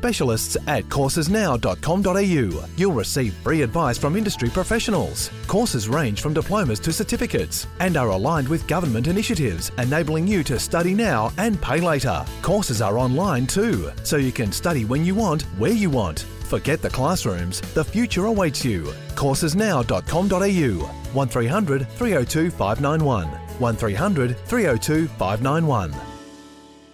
specialists at coursesnow.com.au. You'll receive free advice from industry professionals. Courses range from diplomas to certificates and are aligned with government initiatives, enabling you to study now and pay later. Courses are online too, so you can study when you want, where you want. Forget the classrooms. The future awaits you. coursesnow.com.au. 1300 302 591. 1300 302 591.